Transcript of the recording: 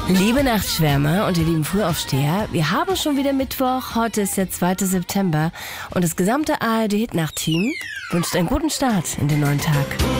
Liebe Nachtschwärmer und ihr lieben Frühaufsteher, wir haben schon wieder Mittwoch, heute ist der 2. September und das gesamte ARD-Hit-Nacht-Team wünscht einen guten Start in den neuen Tag.